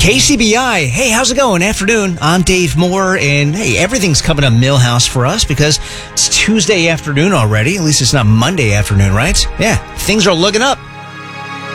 KCBI. Hey, how's it going? Afternoon. I'm Dave Moore, and hey, everything's coming up Millhouse for us because it's Tuesday afternoon already. At least it's not Monday afternoon, right? Yeah, things are looking up.